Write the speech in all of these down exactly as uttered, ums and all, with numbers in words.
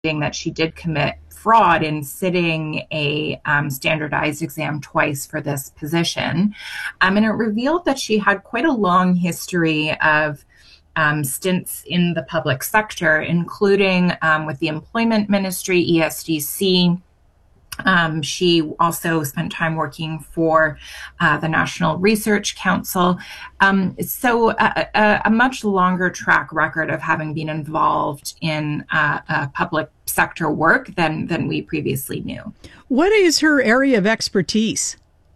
that she did commit fraud in sitting a um, standardized exam twice for this position. Um, and it revealed that she had quite a long history of um, stints in the public sector, including um, with the Employment Ministry, E S D C. Um, she also spent time working for uh, the National Research Council. Um, so a, a, a much longer track record of having been involved in uh, uh, public sector work than, than we previously knew. What is her area of expertise?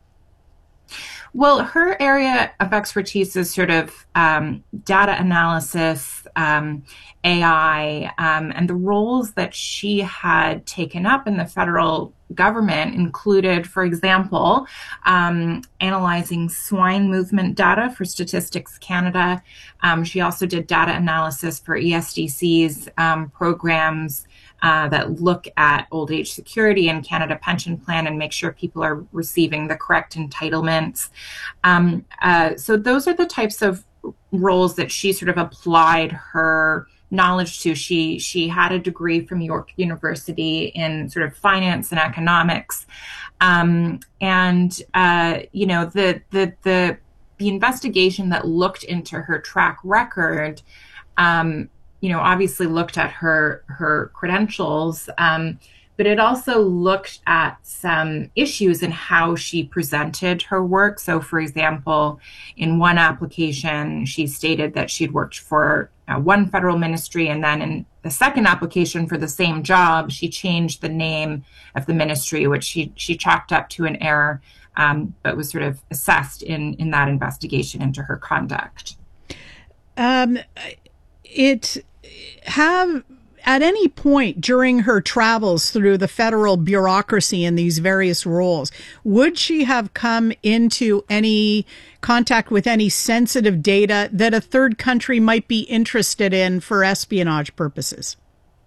Well, her area of expertise is sort of um, data analysis, um, A I, um, and the roles that she had taken up in the federal government included, for example, um, analyzing swine movement data for Statistics Canada. Um, she also did data analysis for E S D C's um, programs Uh, that look at old age security and Canada Pension Plan and make sure people are receiving the correct entitlements. Um, uh, so those are the types of roles that she sort of applied her knowledge to. She she had a degree from York University in sort of finance and economics, um, and uh, you know the the the the investigation that looked into her track record. Um, you know, obviously looked at her her credentials, um, but it also looked at some issues in how she presented her work. So, for example, in one application, she stated that she'd worked for uh, one federal ministry, and then in the second application for the same job, she changed the name of the ministry, which she she chalked up to an error, um, but was sort of assessed in in that investigation into her conduct. Um, it have at any point during her travels through the federal bureaucracy in these various roles, would she have come into any contact with any sensitive data that a third country might be interested in for espionage purposes?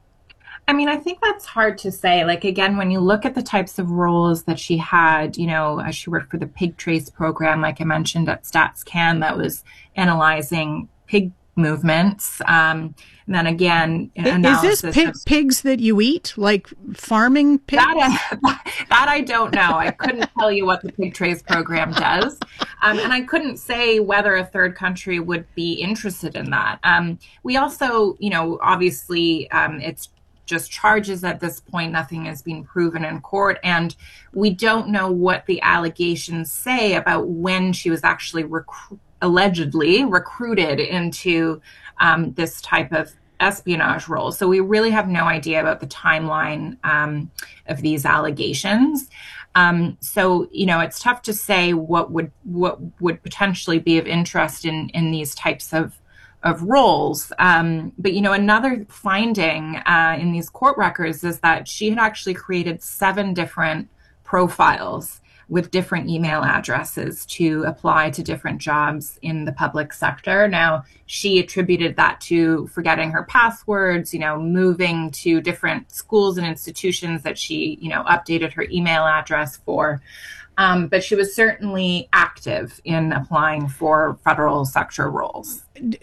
I mean, I think that's hard to say. Like, again, when you look at the types of roles that she had, you know, as she worked for the Pig Trace program, like I mentioned at StatsCan, that was analyzing pig movements. Um, and then again, is this pig, of, pigs that you eat, like farming pigs? That, that I don't know. I couldn't tell you what the Pig Trace program does. Um, and I couldn't say whether a third country would be interested in that. Um, we also, you know, obviously um, it's just charges at this point. Nothing has been proven in court. And we don't know what the allegations say about when she was actually recruited. allegedly recruited into um, this type of espionage role. So we really have no idea about the timeline um, of these allegations. Um, so, you know, it's tough to say what would what would potentially be of interest in, in these types of of roles. Um, but, you know, another finding uh, in these court records is that she had actually created seven different profiles with different email addresses to apply to different jobs in the public sector. Now, she attributed that to forgetting her passwords, you know, moving to different schools and institutions that she, you know, updated her email address for. Um, but she was certainly active in applying for federal sector roles.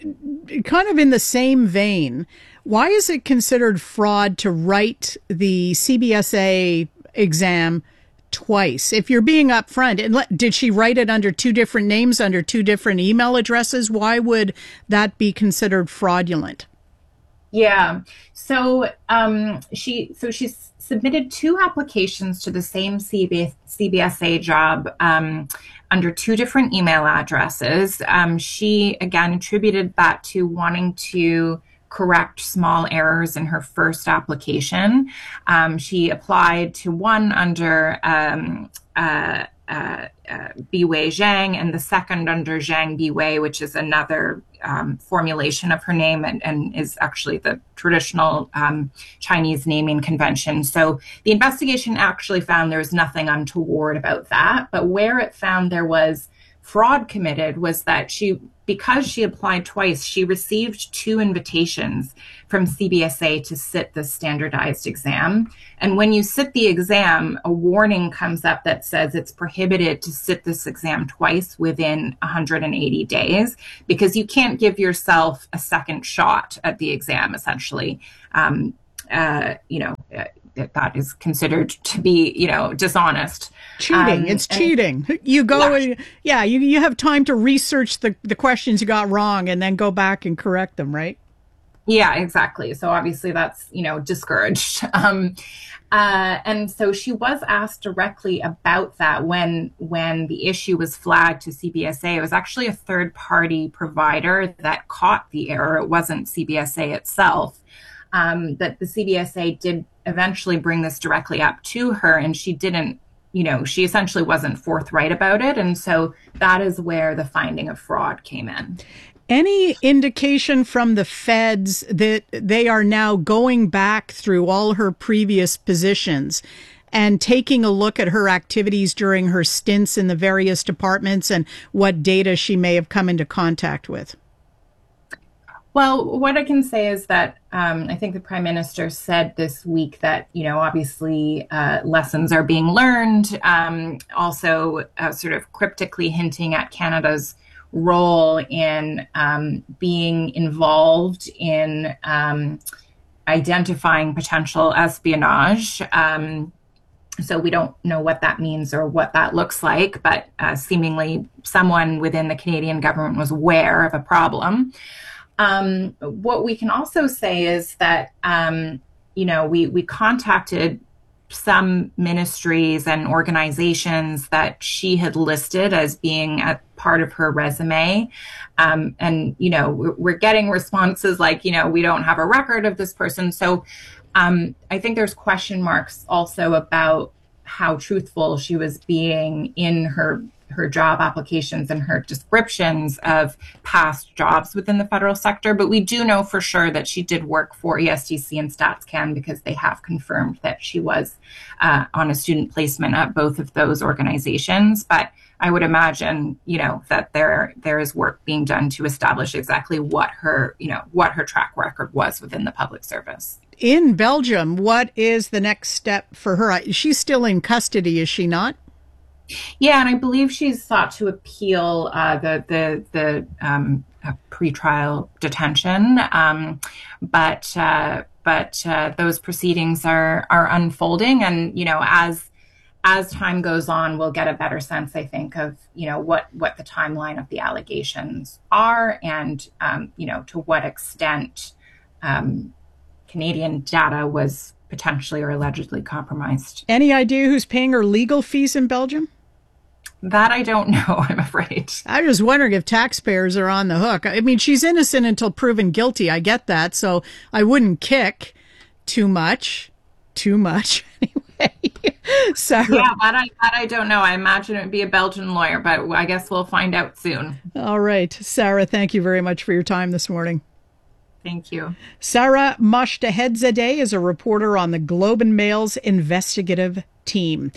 Kind of in the same vein, why is it considered fraud to write the C B S A exam twice? If you're being upfront, and let, did she write it under two different names, under two different email addresses? Why would that be considered fraudulent? Yeah. So um, she so she submitted two applications to the same C B S A job um, under two different email addresses. Um, she, again, attributed that to wanting to correct small errors in her first application. Um, she applied to one under um, uh, uh, uh, Biwei Zhang and the second under Zhang Biwei, which is another um, formulation of her name and, and is actually the traditional um, Chinese naming convention. So the investigation actually found there was nothing untoward about that, but where it found there was fraud committed was that she, because she applied twice, she received two invitations from C B S A to sit the standardized exam. And when you sit the exam, a warning comes up that says it's prohibited to sit this exam twice within one hundred eighty days, because you can't give yourself a second shot at the exam, essentially. Um, uh, you know, uh, that is considered to be, you know, dishonest. Cheating. Um, it's cheating. And, you go, yeah, and, yeah you, you have time to research the, the questions you got wrong and then go back and correct them, right? Yeah, exactly. So obviously that's, you know, discouraged. Um, uh, and so she was asked directly about that when when the issue was flagged to C B S A. It was actually a third party provider that caught the error. It wasn't C B S A itself. Um, that the C B S A did eventually bring this directly up to her, and she didn't, you know, she essentially wasn't forthright about it. And so that is where the finding of fraud came in. Any indication from the feds that they are now going back through all her previous positions and taking a look at her activities during her stints in the various departments and what data she may have come into contact with? Well, what I can say is that um, I think the Prime Minister said this week that, you know, obviously uh, lessons are being learned, um, also uh, sort of cryptically hinting at Canada's role in um, being involved in um, identifying potential espionage. Um, so we don't know what that means or what that looks like, but uh, seemingly someone within the Canadian government was aware of a problem. Um, what we can also say is that, um, you know, we, we contacted some ministries and organizations that she had listed as being a part of her resume. Um, and, you know, we're, we're getting responses like, you know, we don't have a record of this person. So um, I think there's question marks also about how truthful she was being in her her job applications and her descriptions of past jobs within the federal sector. But we do know for sure that she did work for E S D C and StatsCan because they have confirmed that she was uh, on a student placement at both of those organizations. But I would imagine, you know, that there there is work being done to establish exactly what her, you know, what her track record was within the public service. In Belgium, what is the next step for her? She's still in custody, is she not? Yeah, and I believe she's sought to appeal uh, the the the um, uh, pretrial detention, um, but uh, but uh, those proceedings are are unfolding, and you know, as as time goes on, we'll get a better sense, I think, of you know what what the timeline of the allegations are, and um, you know to what extent um, Canadian data was potentially or allegedly compromised. Any idea who's paying her legal fees in Belgium? That I don't know, I'm afraid. I was wondering if taxpayers are on the hook. I mean, she's innocent until proven guilty. I get that. So I wouldn't kick too much. Too much, anyway. Sarah. Yeah, that I, that I don't know. I imagine it would be a Belgian lawyer, but I guess we'll find out soon. All right. Sarah, thank you very much for your time this morning. Thank you. Sarah Moshtahedzadeh is a reporter on the Globe and Mail's investigative team.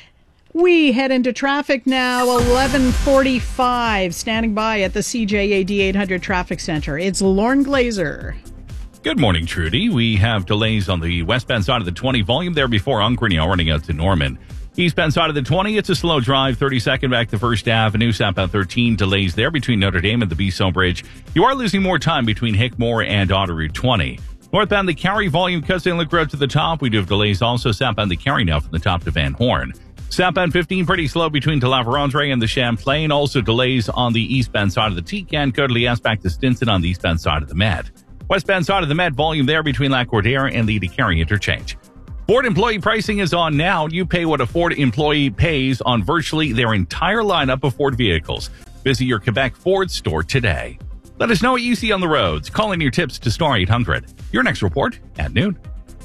We head into traffic now, eleven forty-five, standing by at the C J A D eight hundred Traffic Center. It's Lorne Glazer. Good morning, Trudy. We have delays on the westbound side of the twenty, volume there before Uncrineau running out to Norman. Eastbound side of the twenty, it's a slow drive, thirty-second back to First Avenue, southbound thirteen, delays there between Notre Dame and the Bisson Bridge. You are losing more time between Hickmore and Otter Route twenty. Northbound the Carry, volume cuts Saint Luc Road to the top. We do have delays also southbound the Carry now from the top to Van Horn. Southbound fifteen, pretty slow between De La Vérendrye and the Champlain. Also delays on the eastbound side of the Tican. Côte de Liesse back to Stinson on the eastbound side of the Met. Westbound side of the Met, volume there between Lac-Cordaire and the DeCarry interchange. Ford employee pricing is on now. You pay what a Ford employee pays on virtually their entire lineup of Ford vehicles. Visit your Quebec Ford store today. Let us know what you see on the roads. Call in your tips to Star eight hundred. Your next report at noon.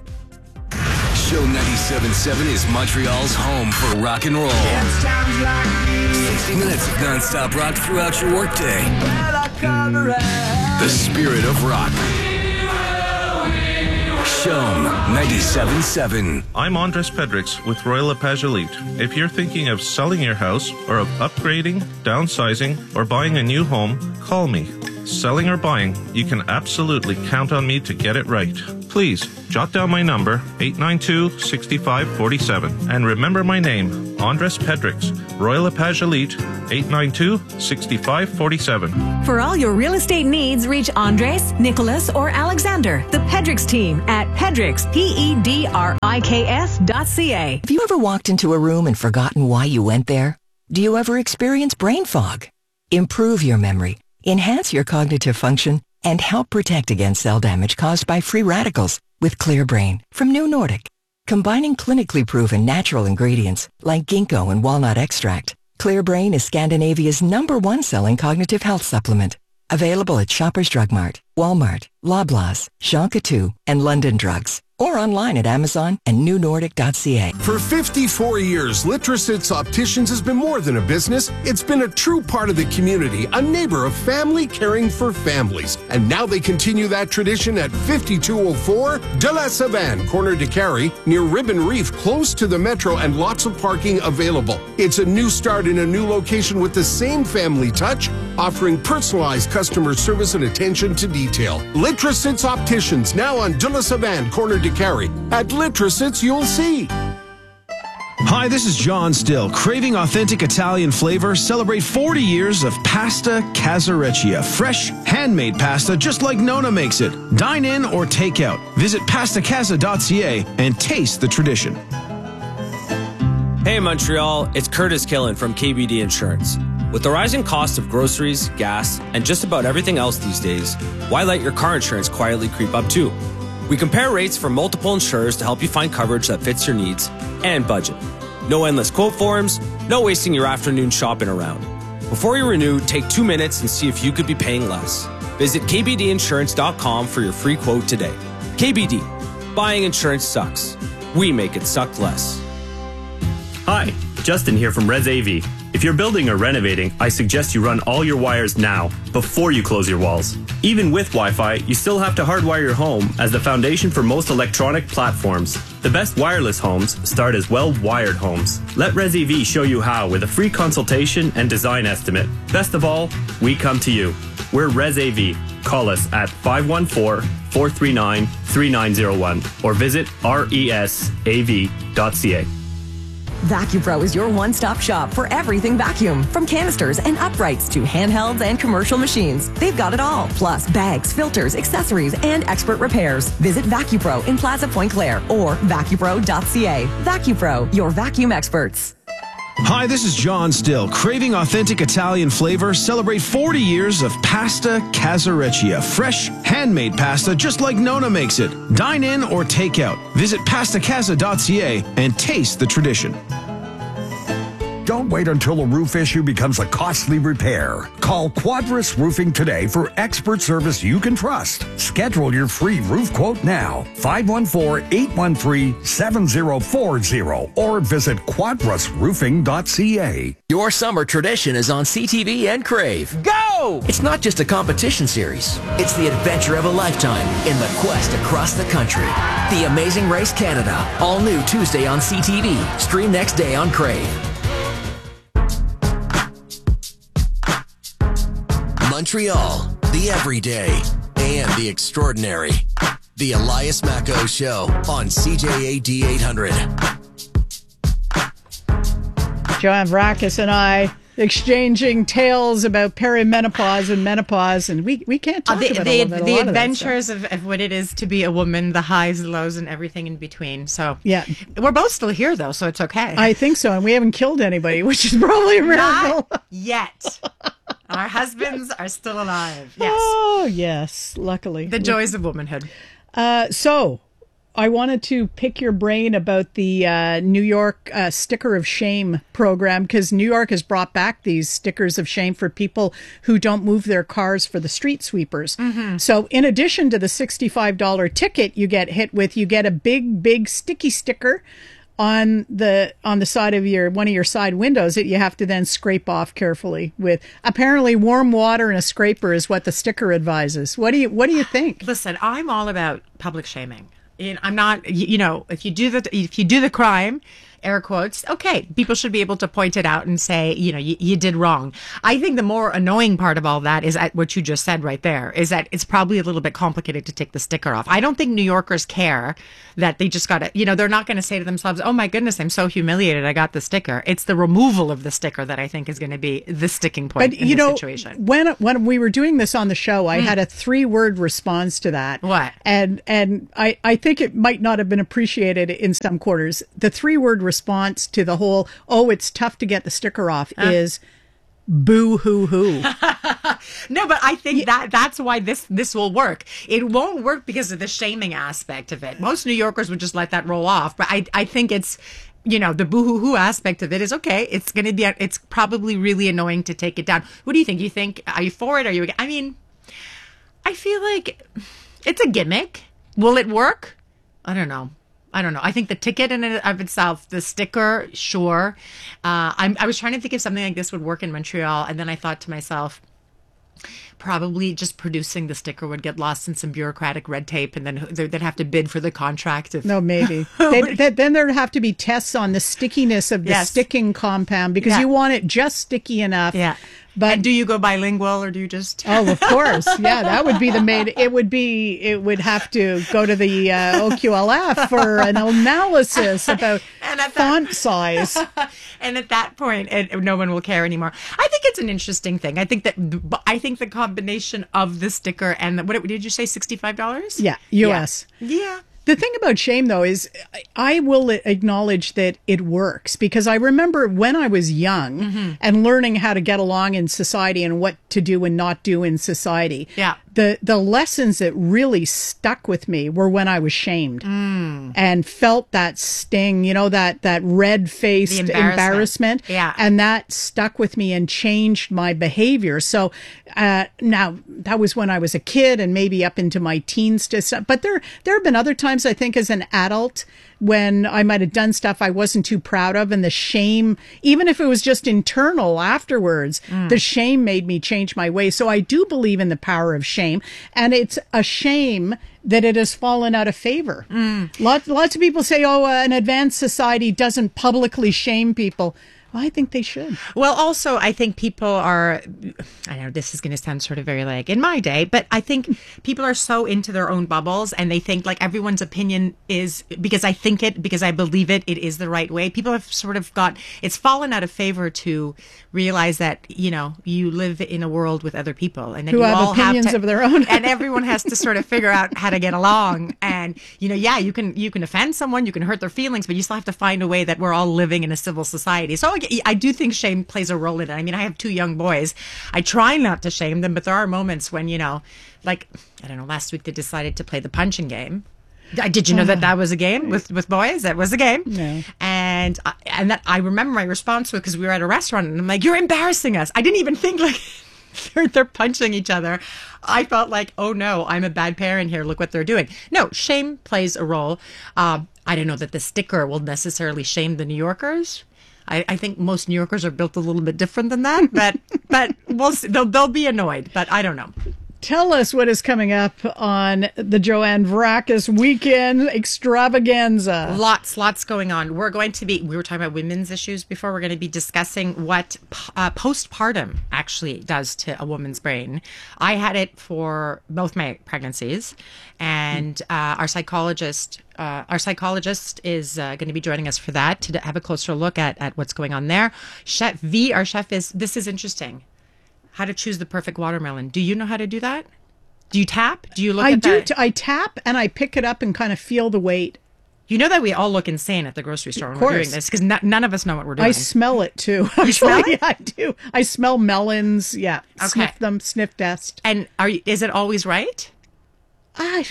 Show ninety-seven point seven is Montreal's home for rock and roll. sixty minutes of non-stop rock throughout your workday. The spirit of rock. Show ninety-seven point seven. I'm Andres Pedrix with Royal LePage Elite. If you're thinking of selling your house or of upgrading, downsizing, or buying a new home, call me. Selling or buying, you can absolutely count on me to get it right. Please Jot down my number, eight nine two, six five four seven. And remember my name, Andres Pedrix, Royal LePage Elite, eight nine two, six five four seven. For all your real estate needs, reach Andres, Nicholas, or Alexander, the Pedrix team at Pedrix, P E D R I K S dot C A. Have you ever walked into a room and forgotten why you went there? Do you ever experience brain fog? Improve your memory, enhance your cognitive function, and help protect against cell damage caused by free radicals with Clear Brain from New Nordic. Combining clinically proven natural ingredients like ginkgo and walnut extract, Clear Brain is Scandinavia's number one selling cognitive health supplement. Available at Shoppers Drug Mart, Walmart, Loblaws, Jean Coutu, and London Drugs. Or online at Amazon and new nordic dot c a. For fifty-four years, Litrosits Opticians has been more than a business. It's been a true part of the community, a neighbor of family caring for families. And now they continue that tradition at fifty-two oh four De La Savane, corner de Carey, near Ribbon Reef, close to the metro and lots of parking available. It's a new start in a new location with the same family touch, offering personalized customer service and attention to detail. Litrosits Opticians, now on De La Savane, corner de Carry. At Litrosits, you'll see. Hi, this is John Still. Craving authentic Italian flavor? Celebrate forty years of Pasta Casareccia. Fresh, handmade pasta just like Nona makes it. Dine in or take out. Visit pasta casa dot c a and taste the tradition. Hey Montreal, it's Curtis Killen from K B D Insurance. With the rising cost of groceries, gas, and just about everything else these days, why let your car insurance quietly creep up too? We compare rates from multiple insurers to help you find coverage that fits your needs and budget. No endless quote forms, no wasting your afternoon shopping around. Before you renew, take two minutes and see if you could be paying less. Visit k b d insurance dot com for your free quote today. K B D, buying insurance sucks. We make it suck less. Hi, Justin here from Res A V. If you're building or renovating, I suggest you run all your wires now, before you close your walls. Even with Wi-Fi, you still have to hardwire your home as the foundation for most electronic platforms. The best wireless homes start as well-wired homes. Let Res A V show you how with a free consultation and design estimate. Best of all, we come to you. We're Res A V. Call us at five one four, four three nine, three nine zero one or visit R E S A V dot C A. VacuPro is your one-stop shop for everything vacuum. From canisters and uprights to handhelds and commercial machines. They've got it all. Plus bags, filters, accessories, and expert repairs. Visit VacuPro in Plaza Point Claire or vacupro dot c a. VacuPro, your vacuum experts. Hi, this is John Still. Craving authentic Italian flavor? Celebrate forty years of Pasta Casareccia. Fresh, handmade pasta just like Nona makes it. Dine in or take out. Visit pasta casa dot c a and taste the tradition. Don't wait until a roof issue becomes a costly repair. Call Quadris Roofing today for expert service you can trust. Schedule your free roof quote now. five one four, eight one three, seven zero four zero or visit quadris roofing dot c a. Your summer tradition is on C T V and Crave. Go! It's not just a competition series. It's the adventure of a lifetime in the quest across the country. The Amazing Race Canada. All new Tuesday on C T V. Stream next day on Crave. Montreal, the everyday and the extraordinary. The Elias Macco Show on C J A D eight hundred. Joanne Vracus and I exchanging tales about perimenopause and menopause, and we, we can't talk uh, the, about the, all of it, the a lot adventures of, of what it is to be a woman, the highs, the lows, and everything in between. So yeah, we're both still here though, so it's okay. I think so, and we haven't killed anybody, which is probably a miracle. Not yet. Our husbands are still alive. Yes. Oh yes, luckily. The joys of womanhood. Uh, so. I wanted to pick your brain about the uh, New York uh, Sticker of Shame program, because New York has brought back these stickers of shame for people who don't move their cars for the street sweepers. Mm-hmm. So in addition to the sixty-five dollars ticket you get hit with, you get a big, big sticky sticker on the on the side of your one of your side windows that you have to then scrape off carefully with. Apparently warm water and a scraper is what the sticker advises. What do you what do you think? Listen, I'm all about public shaming. I'm not, you know, if you do the if you do the crime, air quotes, okay, people should be able to point it out and say, you know, you, you did wrong. I think the more annoying part of all that is at what you just said right there, is that it's probably a little bit complicated to take the sticker off. I don't think New Yorkers care that they just got to, you know, they're not going to say to themselves, oh my goodness, I'm so humiliated, I got the sticker. It's the removal of the sticker that I think is going to be the sticking point but, in you the know, situation. When, when we were doing this on the show, I Mm. had a three-word response to that. What? And and I, I think it might not have been appreciated in some quarters. The three-word response to the whole, oh, it's tough to get the sticker off Uh. is boo-hoo-hoo. No, but I think that that's why this this will work. It won't work because of the shaming aspect of it. Most New Yorkers would just let that roll off. But I I think it's, you know, the boo-hoo-hoo aspect of it is okay. It's going to be, it's probably really annoying to take it down. What do you think? You think, are you for it? Are you, I mean, I feel like it's a gimmick. Will it work? I don't know. I don't know. I think the ticket in and of itself, the sticker, sure. Uh, I'm, I was trying to think if something like this would work in Montreal. And then I thought to myself, probably just producing the sticker would get lost in some bureaucratic red tape, and then they'd have to bid for the contract. If, No, maybe. They'd, they'd- then there'd have to be tests on the stickiness of the Yes. sticking compound because Yeah. you want it just sticky enough. Yeah. But and do you go bilingual or do you just? Oh, of course. Yeah, that would be the main. It would be. It would have to go to the uh, O Q L F for an analysis about font size. And at that point, it, no one will care anymore. I think it's an interesting thing. I think that I think the combination of the sticker and the, what did you say, sixty-five dollars? Yeah, U S. Yeah. The thing about shame, though, is I will acknowledge that it works because I remember when I was young Mm-hmm. and learning how to get along in society and what to do and not do in society. Yeah. The, the lessons that really stuck with me were when I was shamed Mm. and felt that sting, you know, that, that red-faced The embarrassment. embarrassment. Yeah. And that stuck with me and changed my behavior. So uh, now that was when I was a kid and maybe up into my teens. To some, but there, there have been other times, I think, as an adult when I might have done stuff I wasn't too proud of, and the shame, even if it was just internal afterwards, Mm. the shame made me change my ways. So I do believe in the power of shame, and it's a shame that it has fallen out of favor. Mm. Lots, lots of people say, oh, uh, an advanced society doesn't publicly shame people. Well, I think they should. Well, also, I think people are, I know this is going to sound sort of very like in my day, but I think people are so into their own bubbles and they think like everyone's opinion is, because I think it, because I believe it, it is the right way. People have sort of got, it's fallen out of favor to realize that, you know, you live in a world with other people and that Who you have all opinions have to, of their own. and everyone has to sort of figure out how to get along. And, you know, yeah, you can, you can offend someone, you can hurt their feelings, but you still have to find a way that we're all living in a civil society. So I, I do think shame plays a role in it. I mean, I have two young boys. I try not to shame them, but there are moments when, you know, like, I don't know, last week they decided to play the punching game. Uh, Did you know that that was a game with, with boys? That was a game. No. And I, and that I remember my response was because we were at a restaurant and I'm like, you're embarrassing us. I didn't even think like they're, they're punching each other. I felt like, oh no, I'm a bad parent here. Look what they're doing. No, shame plays a role. Um, I don't know that the sticker will necessarily shame the New Yorkers. I, I think most New Yorkers are built a little bit different than that, but but we'll see. They'll, they'll be annoyed, but I don't know. Tell us what is coming up on the Joanne Vracas Weekend Extravaganza. Lots, lots going on. We're going to be, we were talking about women's issues before. We're going to be discussing what uh, postpartum actually does to a woman's brain. I had it for both my pregnancies, and uh, our psychologist, uh, our psychologist is uh, going to be joining us for that to have a closer look at, at what's going on there. Chef V, our chef, is, this is interesting. How to choose the perfect watermelon. Do you know how to do that? Do you tap? Do you look I at do. that? T- I tap and I pick it up and kind of feel the weight. You know that we all look insane at the grocery store when we're doing this because n- none of us know what we're doing. I smell it too. You smell Actually, it? I do. I smell melons. Yeah. Okay. Sniff them. Sniff test. And are you, is it always right? I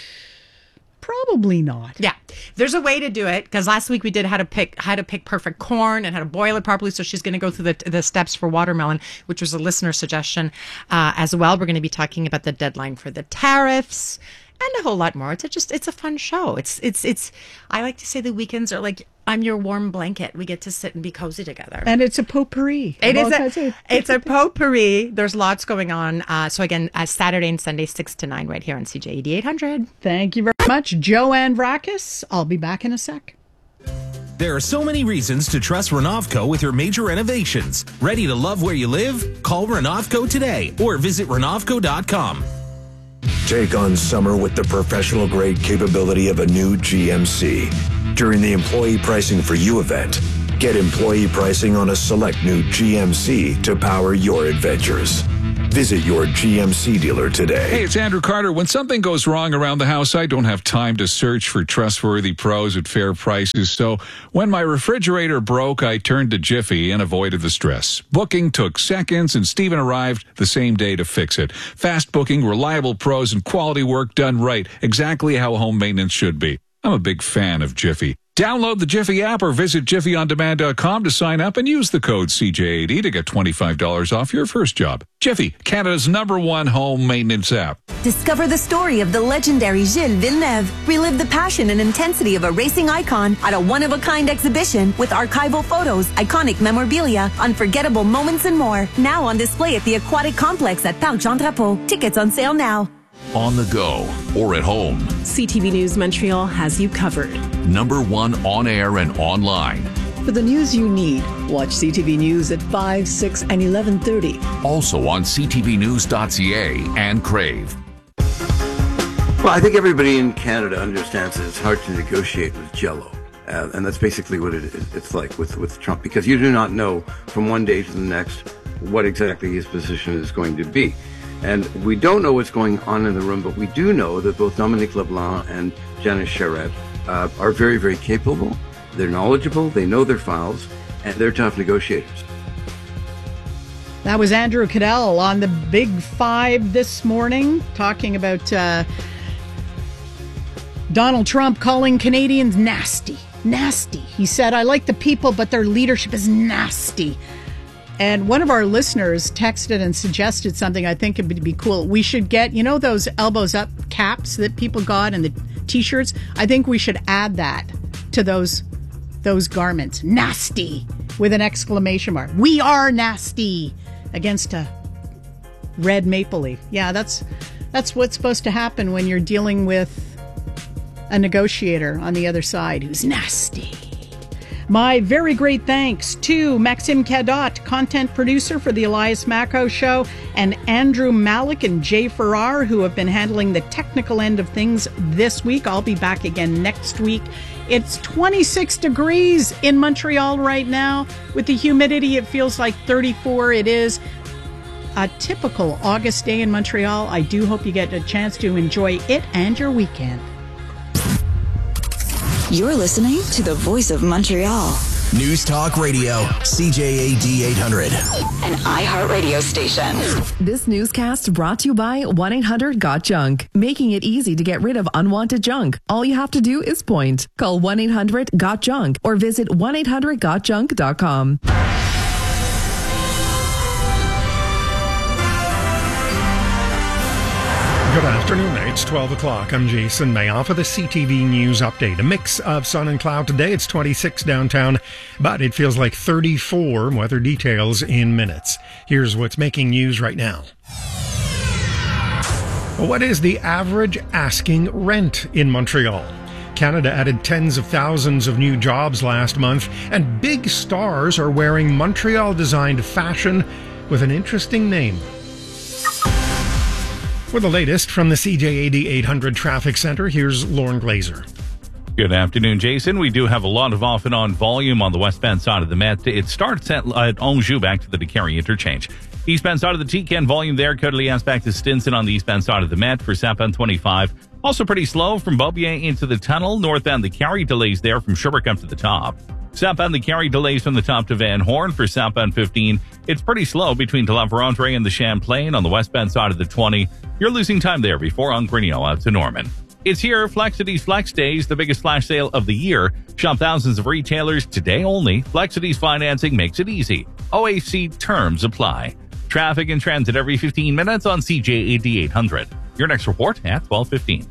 probably not. Yeah, there's a way to do it because last week we did how to pick how to pick perfect corn and how to boil it properly. So she's going to go through the the steps for watermelon, which was a listener suggestion uh, as well. We're going to be talking about the deadline for the tariffs and a whole lot more. It's a just it's a fun show. It's it's it's. I like to say the weekends are like I'm your warm blanket. We get to sit and be cozy together. And it's a potpourri. It of is all kinds a, of- it's a potpourri. There's lots going on. Uh, so again, uh, Saturday and Sunday, six to nine right here on C J eighty-eight hundred. Thank you very much, Joanne Vracas. I'll be back in a sec. There are so many reasons to trust Renovco with your major renovations. Ready to love where you live? Call Renovco today or visit Renovco dot com. Take on summer with the professional-grade capability of a new G M C. During the Employee Pricing for You event, get employee pricing on a select new G M C to power your adventures. Visit your G M C dealer today. Hey, it's Andrew Carter. When something goes wrong around the house, I don't have time to search for trustworthy pros at fair prices. So when my refrigerator broke, I turned to Jiffy and avoided the stress. Booking took seconds, and Steven arrived the same day to fix it. Fast booking, reliable pros, and quality work done right. Exactly how home maintenance should be. I'm a big fan of Jiffy. Download the Jiffy app or visit jiffy on demand dot com to sign up and use the code C J eighty to get twenty-five dollars off your first job. Jiffy, Canada's number one home maintenance app. Discover the story of the legendary Gilles Villeneuve. Relive the passion and intensity of a racing icon at a one-of-a-kind exhibition with archival photos, iconic memorabilia, unforgettable moments, and more. Now on display at the Aquatic Complex at Parc Jean Drapeau. Tickets on sale now. On the go or at home, C T V News Montreal has you covered. Number one on air and online. For the news you need, watch C T V News at five, six, and eleven thirty. Also on c t v news dot c a and Crave. Well, I think everybody in Canada understands that it's hard to negotiate with Jell-O. Uh, and that's basically what it, it's like with, with Trump, because you do not know from one day to the next what exactly his position is going to be. And we don't know what's going on in the room, but we do know that both Dominique LeBlanc and Janice Charette uh, are very, very capable. They're knowledgeable, they know their files, and they're tough negotiators. That was Andrew Cadell on the Big Five this morning, talking about uh, Donald Trump calling Canadians nasty. Nasty. He said, I like the people, but their leadership is nasty. And one of our listeners texted and suggested something I think would be cool. We should get, you know, those elbows up caps that people got and the T-shirts? I think we should add that to those those garments. Nasty, with an exclamation mark. We are nasty, against a red maple leaf. Yeah, that's that's what's supposed to happen when you're dealing with a negotiator on the other side who's nasty. My very great thanks to Maxime Cadot, content producer for the Elias Macco Show, and Andrew Malik and Jay Farrar, who have been handling the technical end of things this week. I'll be back again next week. It's twenty-six degrees in Montreal right now. With the humidity, it feels like thirty-four. It is a typical August day in Montreal. I do hope you get a chance to enjoy it and your weekend. You're listening to the Voice of Montreal. News Talk Radio, C J A D eight hundred. An iHeartRadio station. This newscast brought to you by one eight hundred got junk, making it easy to get rid of unwanted junk. All you have to do is point. Call one eight hundred got junk or visit one eight hundred got junk dot com. Good afternoon. It's twelve o'clock. I'm Jason Mayoff for the C T V News Update. A mix of sun and cloud today. It's twenty-six downtown, but it feels like thirty-four. Weather details in minutes. Here's what's making news right now. What is the average asking rent in Montreal? Canada added tens of thousands of new jobs last month, and big stars are wearing Montreal-designed fashion with an interesting name. For the latest from the C J A D eight hundred Traffic Center, here's Lauren Glazer. Good afternoon, Jason. We do have a lot of off and on volume on the westbound side of the Met. It starts at, at Anjou back to the DeCarry interchange. Eastbound side of the T C A N volume there. Côte-Liance back to Stinson on the eastbound side of the Met for southbound twenty-five. Also pretty slow from Beaubien into the tunnel. Northbound the Carry delays there from Sherbrooke up to the top. Southbound the Carry delays from the top to Van Horn for southbound fifteen. It's pretty slow between De La Vérendrye and the Champlain on the westbound side of the twenty. You're losing time there before on Grinnell out to Norman. It's here, Flexity's Flex Days, the biggest flash sale of the year. Shop thousands of retailers today only. Flexity's financing makes it easy. O A C terms apply. Traffic and transit every fifteen minutes on C J A D eight hundred. Your next report at twelve fifteen.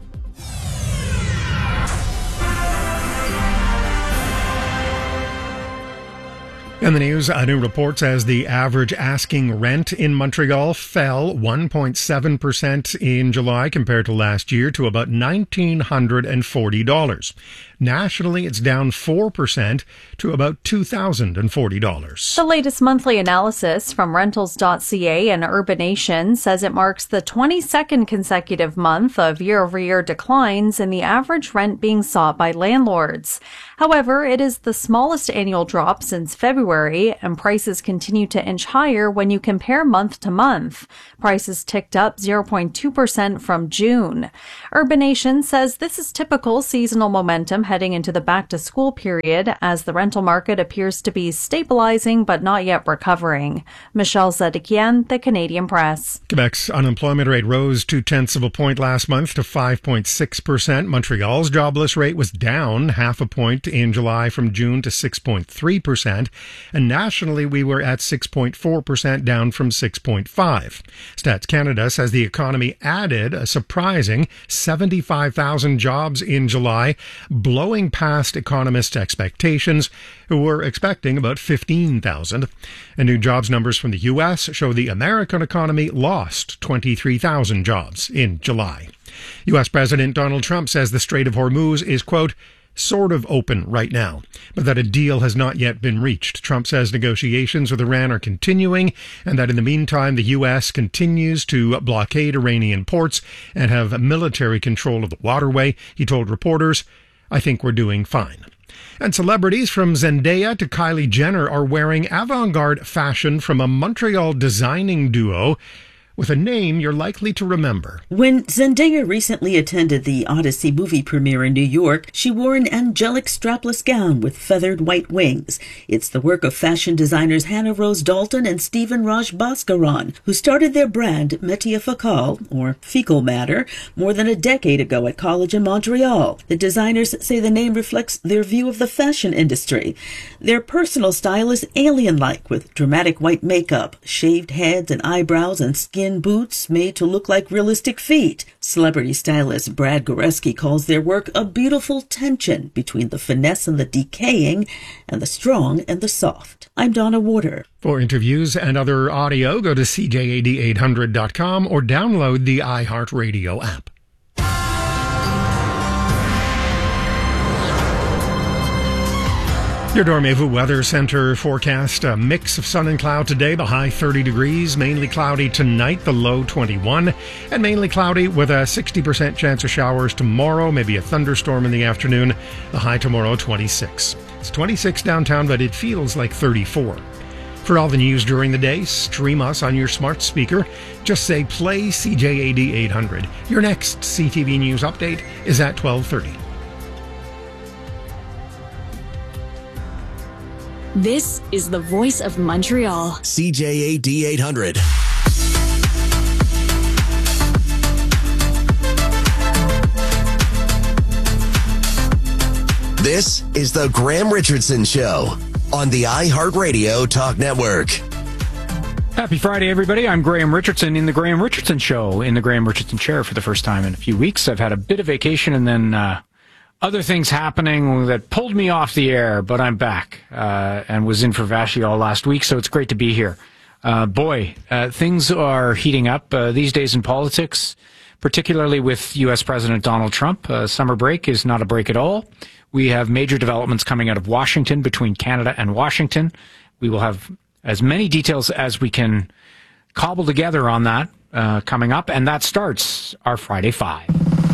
In the news, a new report says the average asking rent in Montreal fell one point seven percent in July compared to last year to about one thousand nine hundred forty dollars. Nationally, it's down four percent to about two thousand forty dollars. The latest monthly analysis from rentals dot c a and Urbanation says it marks the twenty-second consecutive month of year-over-year declines in the average rent being sought by landlords. However, it is the smallest annual drop since February, and prices continue to inch higher when you compare month to month. Prices ticked up zero point two percent from June. Urbanation says this is typical seasonal momentum heading into the back-to-school period, as the rental market appears to be stabilizing but not yet recovering. Michelle Zedekian, The Canadian Press. Quebec's unemployment rate rose two-tenths of a point last month to five point six percent. Montreal's jobless rate was down half a point in July from June to six point three percent, and nationally we were at six point four percent, down from six point five. Stats Canada says the economy added a surprising seventy-five thousand jobs in July, blowing past economists' expectations, who were expecting about fifteen thousand. And new jobs numbers from the U S show the American economy lost twenty-three thousand jobs in July. U S President Donald Trump says the Strait of Hormuz is, quote, sort of open right now, but that a deal has not yet been reached. Trump says negotiations with Iran are continuing, and that in the meantime the U S continues to blockade Iranian ports and have military control of the waterway. He told reporters, I think we're doing fine. And celebrities from Zendaya to Kylie Jenner are wearing avant-garde fashion from a Montreal designing duo with a name you're likely to remember. When Zendaya recently attended the Odyssey movie premiere in New York, she wore an angelic strapless gown with feathered white wings. It's the work of fashion designers Hannah Rose Dalton and Stephen Raj Bhaskaran, who started their brand Métier Fécal, or Fecal Matter, more than a decade ago at college in Montreal. The designers say the name reflects their view of the fashion industry. Their personal style is alien-like, with dramatic white makeup, shaved heads and eyebrows, and skin boots made to look like realistic feet. Celebrity stylist Brad Goreski calls their work a beautiful tension between the finesse and the decaying, and the strong and the soft. I'm Donna Warder. For interviews and other audio, go to C J A D eight hundred dot com or download the iHeartRadio app. Your Dormevu Weather Center forecast, a mix of sun and cloud today, the high thirty degrees, mainly cloudy tonight, the low twenty-one, and mainly cloudy with a sixty percent chance of showers tomorrow, maybe a thunderstorm in the afternoon, the high tomorrow twenty-six. It's twenty-six downtown, but it feels like thirty-four. For all the news during the day, stream us on your smart speaker. Just say play C J A D eight hundred. Your next C T V News update is at twelve thirty. This is the voice of Montreal. C J A D eight hundred. This is the Graham Richardson Show on the iHeartRadio Talk Network. Happy Friday, everybody. I'm Graham Richardson in the Graham Richardson Show, in the Graham Richardson chair for the first time in a few weeks. I've had a bit of vacation and then uh, other things happening that pulled me off the air, but I'm back uh, and was in for Vashi all last week, so it's great to be here. Uh, boy, uh, things are heating up uh, these days in politics, particularly with U S President Donald Trump. Uh, summer break is not a break at all. We have major developments coming out of Washington, between Canada and Washington. We will have as many details as we can cobble together on that uh, coming up, and that starts our Friday Five.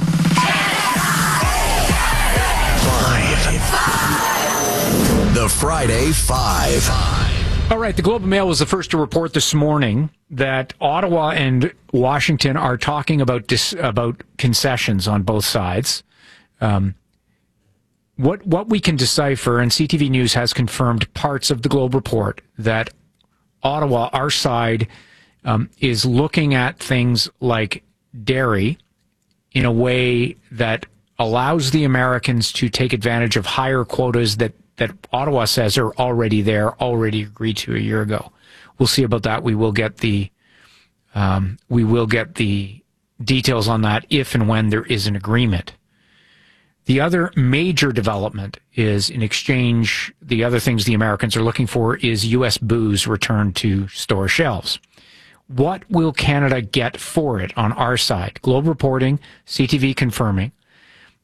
The Friday Five. All right, the Globe and Mail was the first to report this morning that Ottawa and Washington are talking about dis- about concessions on both sides. Um, what what we can decipher, and C T V News has confirmed parts of the Globe report, that Ottawa, our side, um, is looking at things like dairy in a way that allows the Americans to take advantage of higher quotas that that Ottawa says are already there, already agreed to a year ago. We'll see about that. We will get the um, we will get the details on that if and when there is an agreement. The other major development is, in exchange, the other things the Americans are looking for is U S booze returned to store shelves. What will Canada get for it on our side? Globe reporting, C T V confirming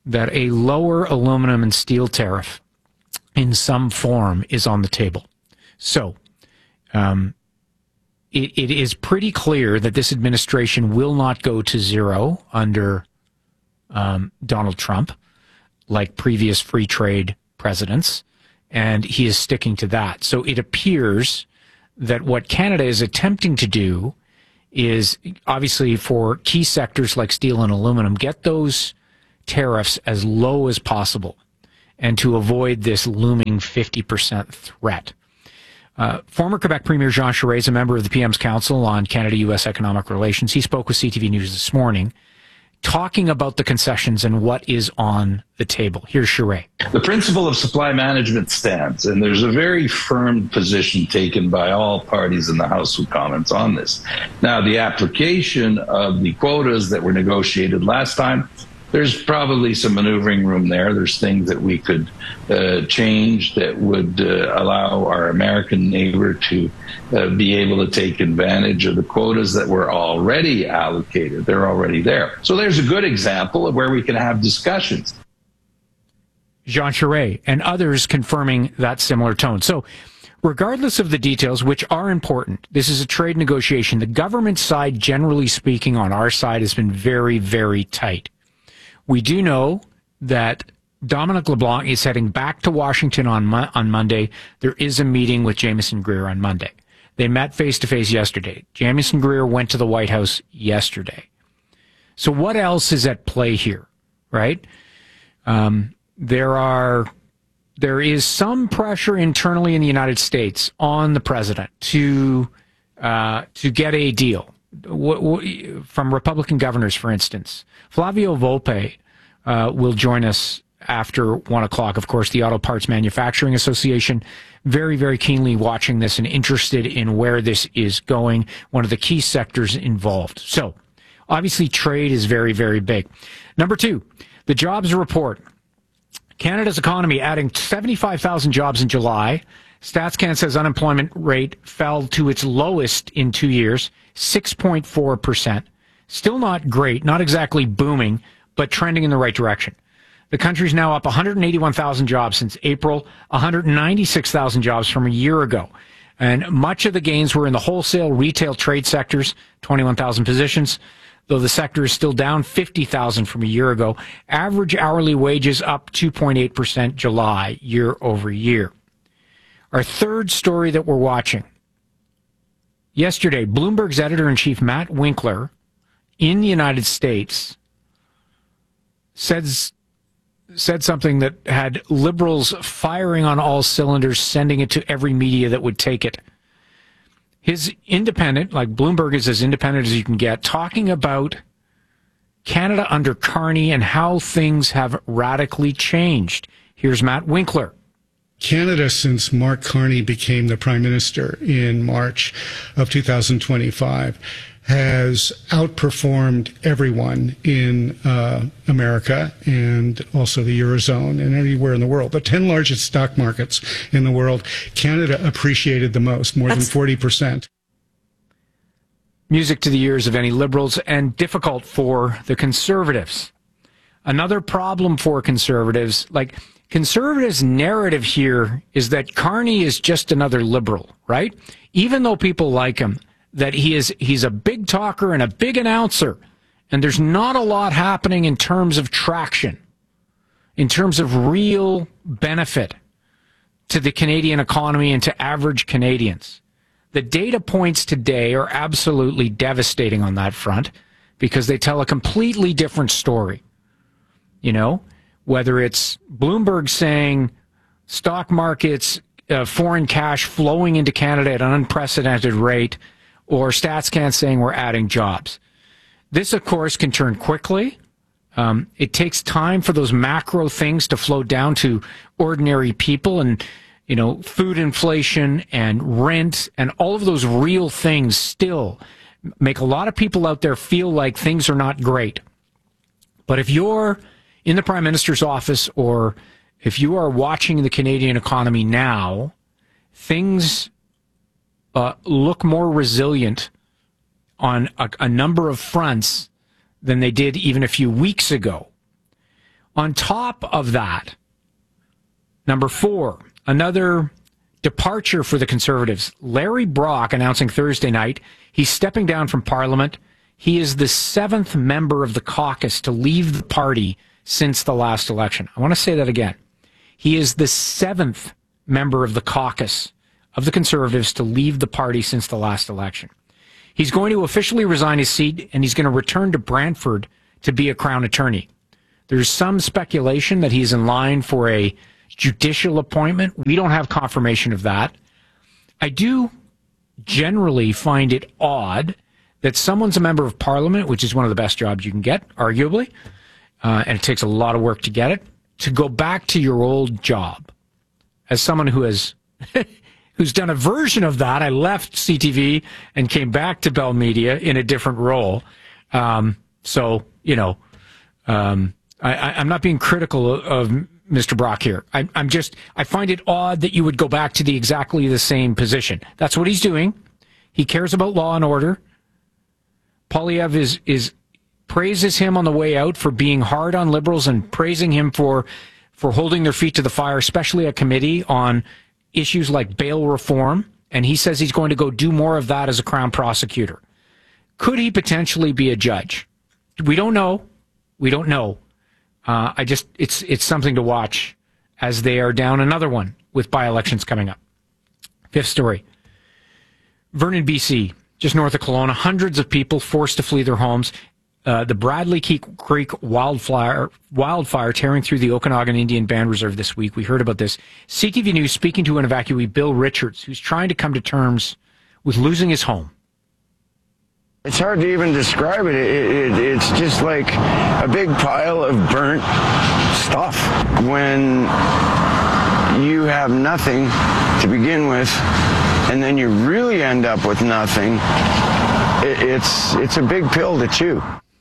that a lower aluminum and steel tariff in some form is on the table. So, um, it, it is pretty clear that this administration will not go to zero under um, Donald Trump, like previous free trade presidents, and he is sticking to that. So it appears that what Canada is attempting to do is, obviously for key sectors like steel and aluminum, get those tariffs as low as possible and to avoid this looming fifty percent threat. Uh, former Quebec Premier Jean Charest is a member of the P M's Council on Canada-U S Economic Relations. He spoke with C T V News this morning, talking about the concessions and what is on the table. Here's Charest. The principle of supply management stands, and there's a very firm position taken by all parties in the House of Commons on this. Now, the application of the quotas that were negotiated last time, there's probably some maneuvering room there. There's things that we could uh, change that would uh, allow our American neighbor to uh, be able to take advantage of the quotas that were already allocated. They're already there. So there's a good example of where we can have discussions. Jean Charest and others confirming that similar tone. So regardless of the details, which are important, this is a trade negotiation. The government side, generally speaking, on our side has been very, very tight. We do know that Dominic LeBlanc is heading back to Washington on Mo- on Monday. There is a meeting with Jamieson Greer on Monday. They met face-to-face yesterday. Jamieson Greer went to the White House yesterday. So what else is at play here, right? Um, there are, there is some pressure internally in the United States on the president to uh, to get a deal. W- w- from Republican governors, for instance. Flavio Volpe uh, will join us after one o'clock. Of course, the Auto Parts Manufacturing Association, very, very keenly watching this and interested in where this is going, one of the key sectors involved. So, obviously, trade is very, very big. Number two, the jobs report. Canada's economy adding seventy-five thousand jobs in July. StatsCan says unemployment rate fell to its lowest in two years, six point four percent. Still not great, not exactly booming, but trending in the right direction. The country's now up one hundred eighty-one thousand jobs since April, one hundred ninety-six thousand jobs from a year ago. And much of the gains were in the wholesale, retail, trade sectors, twenty-one thousand positions, though the sector is still down fifty thousand from a year ago. Average hourly wages up two point eight percent July, year over year. Our third story that we're watching. Yesterday, Bloomberg's editor-in-chief, Matt Winkler, in the United States, says, said something that had liberals firing on all cylinders, sending it to every media that would take it. His independent, like Bloomberg is as independent as you can get, talking about Canada under Carney and how things have radically changed. Here's Matt Winkler. Canada, since Mark Carney became the Prime Minister in March of two thousand twenty-five, has outperformed everyone in uh, America and also the Eurozone and anywhere in the world. The ten largest stock markets in the world, Canada appreciated the most, more That's- than forty percent. Music to the ears of any liberals and difficult for the Conservatives. Another problem for Conservatives, like Conservatives' narrative here is that Carney is just another liberal, right? Even though people like him, that he is he's a big talker and a big announcer, and there's not a lot happening in terms of traction, in terms of real benefit to the Canadian economy and to average Canadians. The data points today are absolutely devastating on that front because they tell a completely different story. You know, whether it's Bloomberg saying stock markets, uh, foreign cash flowing into Canada at an unprecedented rate, or StatsCan saying we're adding jobs. This, of course, can turn quickly. Um, it takes time for those macro things to flow down to ordinary people, and, you know, food inflation and rent and all of those real things still make a lot of people out there feel like things are not great. But if you're in the Prime Minister's office, or if you are watching the Canadian economy now, things uh, look more resilient on a, a number of fronts than they did even a few weeks ago. On top of that, number four, another departure for the Conservatives. Larry Brock announcing Thursday night he's stepping down from Parliament. He is the seventh member of the caucus to leave the party since the last election. I want to say that again. He is the seventh member of the caucus of the Conservatives to leave the party since the last election. He's going to officially resign his seat, and he's going to return to Brantford to be a Crown attorney. There's some speculation that he's in line for a judicial appointment. We don't have confirmation of that. I do generally find it odd that someone's a member of Parliament, which is one of the best jobs you can get, arguably, uh, and it takes a lot of work to get it, to go back to your old job. As someone who has who's done a version of that, I left C T V and came back to Bell Media in a different role. Um, so, you know, um, I, I'm not being critical of Mister Brock here. I, I'm just, I find it odd that you would go back to the exactly the same position. That's what he's doing. He cares about law and order. Poilievre is, is praises him on the way out for being hard on Liberals and praising him for, for holding their feet to the fire, especially a committee on issues like bail reform. And he says he's going to go do more of that as a Crown prosecutor. Could he potentially be a judge? We don't know. We don't know. Uh, I just, it's it's something to watch as they are down another one with by-elections coming up. Fifth story. Vernon, B C, just north of Kelowna, hundreds of people forced to flee their homes. Uh, the Bradley Creek wildfire, wildfire tearing through the Okanagan Indian Band Reserve this week. We heard about this. C T V News speaking to an evacuee, Bill Richards, who's trying to come to terms with losing his home. It's hard to even describe it. It, it. It's just like a big pile of burnt stuff. When you have nothing to begin with, and then you really end up with nothing, it, it's it's a big pill to chew.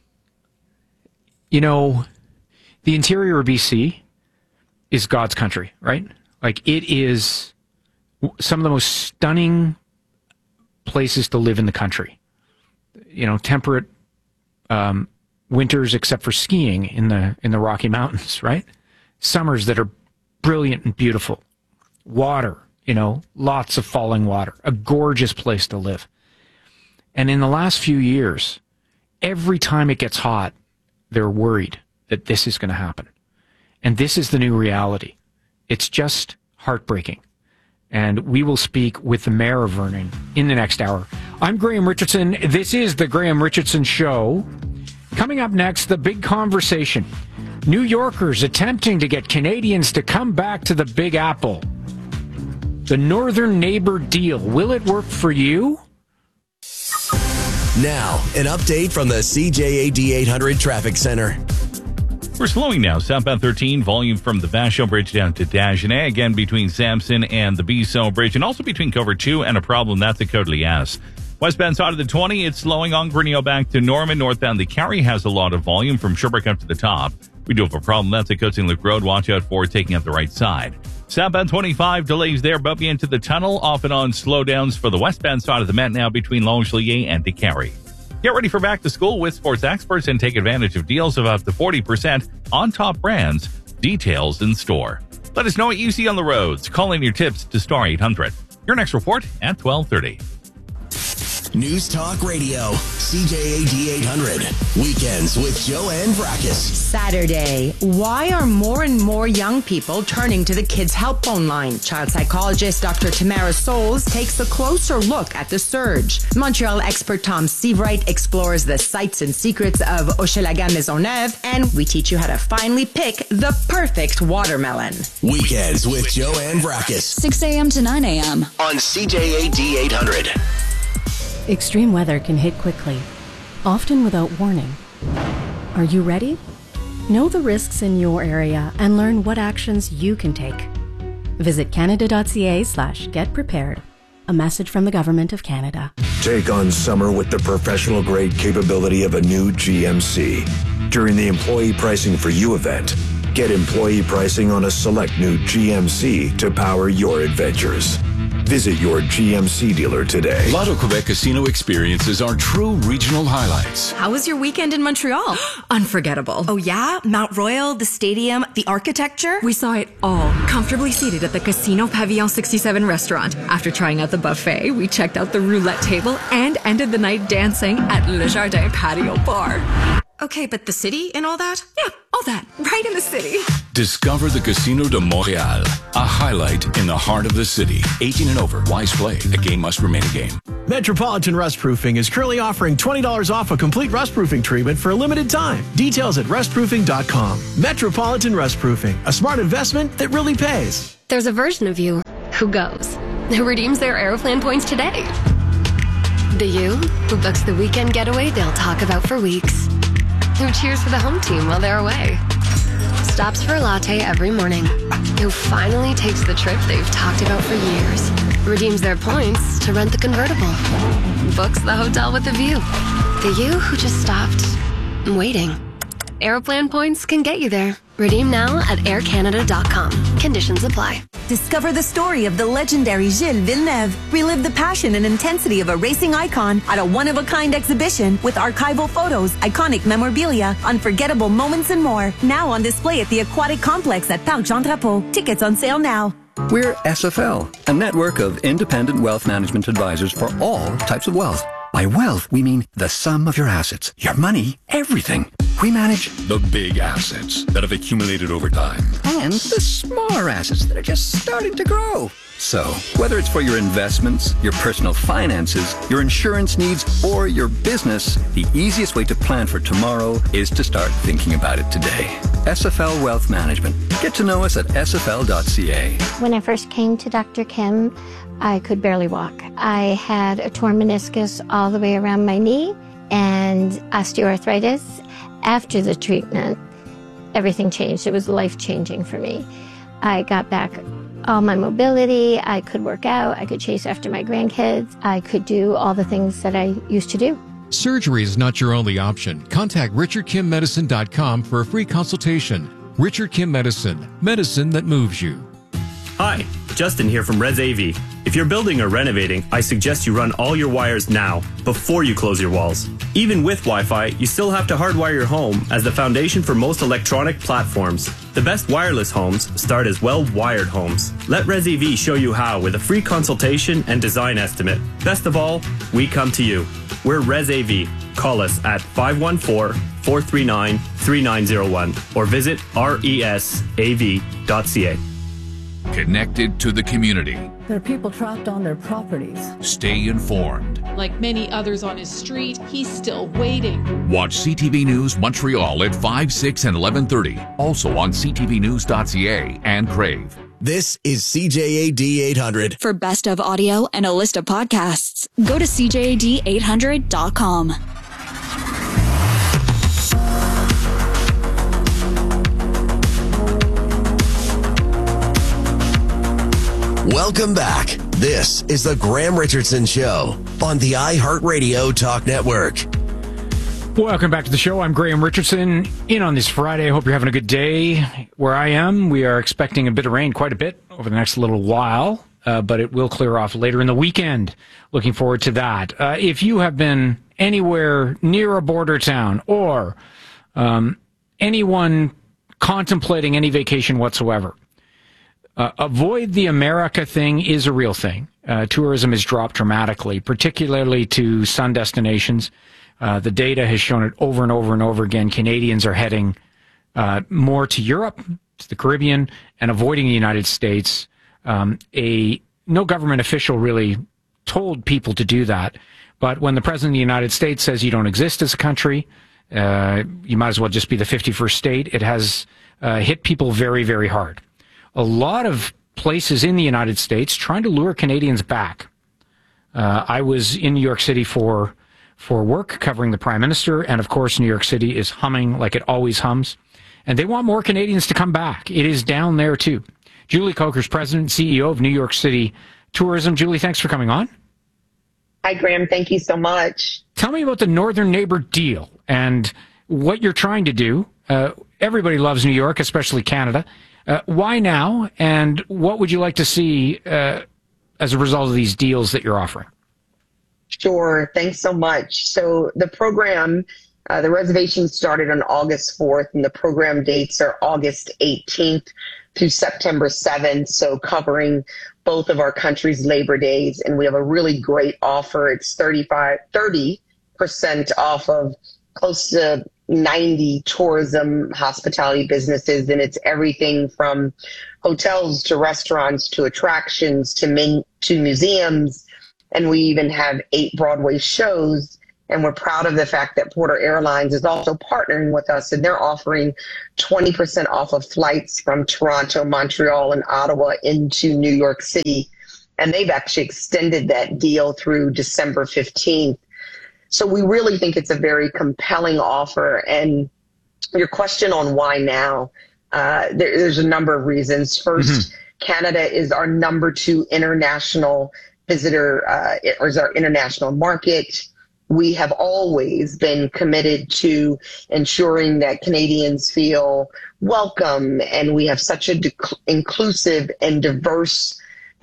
You know, the interior of B C is God's country, right? Like, it is some of the most stunning places to live in the country. You know, temperate um, winters, except for skiing in the in the Rocky Mountains, right? Summers that are brilliant and beautiful. Water, you know, lots of falling water. A gorgeous place to live. And in the last few years, every time it gets hot, they're worried that this is going to happen. And this is the new reality. It's just heartbreaking. And we will speak with the mayor of Vernon in the next hour. I'm Graham Richardson. This is the Graham Richardson Show. Coming up next, the big conversation. New Yorkers attempting to get Canadians to come back to the Big Apple. The Northern Neighbor deal. Will it work for you? Now, an update from the C J A D eight hundred Traffic Center. We're slowing now. Southbound thirteen, volume from the Vachon Bridge down to Dagenais, again between Sampson and the Biseau Bridge, and also between Cover two and a problem that's at Côte-Liesse. Westbound side of the twenty, it's slowing on Grignon back to Norman. Northbound, the Carry has a lot of volume from Sherbrooke up to the top. We do have a problem. That's at Coates Inlet Road. Watch out for taking up the right side. Southbound twenty-five, delays there, bumping into the tunnel. Off and on slowdowns for the westbound side of the Met now between Longelier and DeCarry. Get ready for back to school with Sports Experts and take advantage of deals of up to forty percent on top brands. Details in store. Let us know what you see on the roads. Call in your tips to Star eight hundred. Your next report at twelve thirty. News Talk Radio, C J A D eight hundred. Weekends with Joanne Vrackus. Saturday. Why are more and more young people turning to the Kids Help Phone line? Child psychologist Doctor Tamara Souls takes a closer look at the surge. Montreal expert Tom Seavright explores the sights and secrets of Hochelaga Maisonneuve, and we teach you how to finally pick the perfect watermelon. Weekends with Joanne Vrackus. six a.m. to nine a.m. on C J A D eight hundred. Extreme weather can hit quickly, often without warning. Are you ready? Know the risks in your area and learn what actions you can take. Visit canada.ca slash get prepared. A message from the Government of Canada. Take on summer with the professional grade capability of a new G M C. During the Employee Pricing for You event, get employee pricing on a select new G M C to power your adventures. Visit your G M C dealer today. Lotto Quebec Casino experiences are true regional highlights. How was your weekend in Montreal? Unforgettable. Oh yeah? Mount Royal, the stadium, the architecture? We saw it all, comfortably seated at the Casino Pavillon sixty-seven restaurant. After trying out the buffet, we checked out the roulette table and ended the night dancing at Le Jardin Patio Bar. Okay, but the city and all that? Yeah, all that. Right in the city. Discover the Casino de Montréal, a highlight in the heart of the city. eighteen and over. Wise play. A game must remain a game. Metropolitan Rust Proofing is currently offering twenty dollars off a complete rust proofing treatment for a limited time. Details at rust proofing dot com. Metropolitan Rust Proofing, a smart investment that really pays. There's a version of you who goes, who redeems their Aeroplan points today. The you who books the weekend getaway they'll talk about for weeks. Who cheers for the home team while they're away. Stops for a latte every morning. Who finally takes the trip they've talked about for years. Redeems their points to rent the convertible. Books the hotel with a view. The you who just stopped waiting. Aeroplan points can get you there. Redeem now at air canada dot com. Conditions apply. Discover the story of the legendary Gilles Villeneuve. Relive the passion and intensity of a racing icon at a one-of-a-kind exhibition with archival photos, iconic memorabilia, unforgettable moments, and more. Now on display at the Aquatic Complex at Parc Jean Drapeau. Tickets on sale now. We're S F L, a network of independent wealth management advisors for all types of wealth. By wealth, we mean the sum of your assets, your money, everything. We manage the big assets that have accumulated over time and the smaller assets that are just starting to grow. So, whether it's for your investments, your personal finances, your insurance needs, or your business, the easiest way to plan for tomorrow is to start thinking about it today. S F L Wealth Management. Get to know us at S F L dot C A. When I first came to Doctor Kim, I could barely walk. I had a torn meniscus all the way around my knee and osteoarthritis. After the treatment, everything changed. It was life-changing for me. I got back all my mobility. I could work out. I could chase after my grandkids. I could do all the things that I used to do. Surgery is not your only option. Contact richard kim medicine dot com for a free consultation. Richard Kim Medicine, medicine that moves you. Hi, Justin here from Res A V. If you're building or renovating, I suggest you run all your wires now, before you close your walls. Even with Wi-Fi, you still have to hardwire your home as the foundation for most electronic platforms. The best wireless homes start as well-wired homes. Let Res A V show you how with a free consultation and design estimate. Best of all, we come to you. We're Res A V. Call us at five one four, four three nine, three nine zero one or visit resav dot c a. Connected to the community. There are people trapped on their properties. Stay informed. Like many others on his street, he's still waiting. Watch C T V News Montreal at five, six, and eleven thirty. Also on c t v news dot c a and Crave. This is C J A D eight hundred. For best of audio and a list of podcasts, go to c j a d eight hundred dot com. Welcome back. This is the Graham Richardson Show on the iHeartRadio Talk Network. Welcome back to the show. I'm Graham Richardson. In on this Friday. I hope you're having a good day. Where I am, we are expecting a bit of rain, quite a bit, over the next little while, uh, but it will clear off later in the weekend. Looking forward to that. Uh, if you have been anywhere near a border town or um, anyone contemplating any vacation whatsoever, Uh, avoid the America thing is a real thing. Uh, tourism has dropped dramatically, particularly to sun destinations. Uh, the data has shown it over and over and over again. Canadians are heading uh, more to Europe, to the Caribbean, and avoiding the United States. Um, a no government official really told people to do that. But when the President of the United States says you don't exist as a country, uh, you might as well just be the fifty-first state. It has uh, hit people very, very hard. A lot of places in the United States trying to lure Canadians back. Uh, I was in New York City for for work covering the Prime Minister, and of course New York City is humming like it always hums. And they want more Canadians to come back. It is down there too. Julie Coker's president and C E O of New York City Tourism. Julie, thanks for coming on. Hi, Graham. Thank you so much. Tell me about the Northern Neighbor deal and what you're trying to do. Uh, everybody loves New York, especially Canada. Uh, why now, and what would you like to see uh, as a result of these deals that you're offering? Sure. Thanks so much. So the program, uh, the reservation started on August fourth, and the program dates are August eighteenth through September seventh, so covering both of our country's Labor Days. And we have a really great offer. It's thirty-five, thirty percent off of close to ninety tourism hospitality businesses, and it's everything from hotels to restaurants to attractions to min- to museums, and we even have eight Broadway shows. And we're proud of the fact that Porter Airlines is also partnering with us, and they're offering twenty percent off of flights from Toronto, Montreal, and Ottawa into New York City. And they've actually extended that deal through December fifteenth. So we really think it's a very compelling offer. And your question on why now, uh, there, there's a number of reasons. First, mm-hmm. Canada is our number two international visitor, uh, or is our international market. We have always been committed to ensuring that Canadians feel welcome, and we have such a de- inclusive and diverse